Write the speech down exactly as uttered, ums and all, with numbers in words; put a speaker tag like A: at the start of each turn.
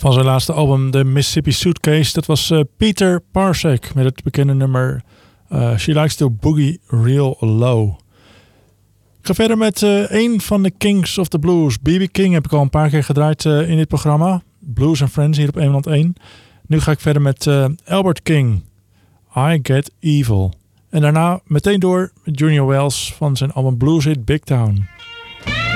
A: Van zijn laatste album, The Mississippi Suitcase. Dat was uh, Peter Parsek met het bekende nummer uh, She Likes to Boogie Real Low. Ik ga verder met uh, een van de Kings of the Blues. B B King heb ik al een paar keer gedraaid uh, in dit programma. Blues and Friends hier op Nederland één. Nu ga ik verder met uh, Albert King. I Get Evil. En daarna meteen door met Junior Wells van zijn album Blues Hit Big Town.